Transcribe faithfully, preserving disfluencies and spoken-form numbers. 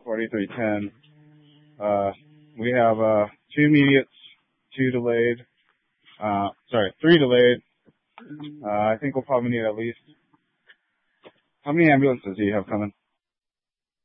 forty-three ten. Uh, we have, uh, two immediates, two delayed, uh, sorry, three delayed. Uh, I think we'll probably need at least, how many ambulances do you have coming?